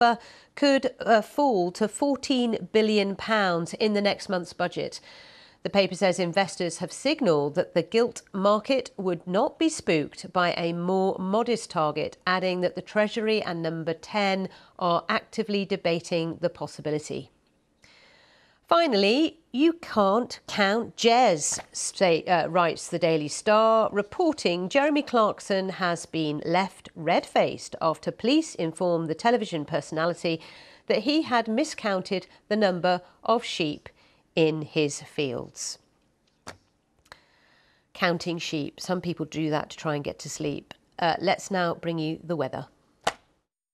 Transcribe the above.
could fall to £14 billion in the next month's budget. The paper says investors have signalled that the gilt market would not be spooked by a more modest target, adding that the Treasury and Number 10 are actively debating the possibility. Finally, you can't count Jez, writes the Daily Star, reporting Jeremy Clarkson has been left red-faced after police informed the television personality that he had miscounted the number of sheep in his fields. Counting sheep. Some people do that to try and get to sleep. Let's now bring you the weather.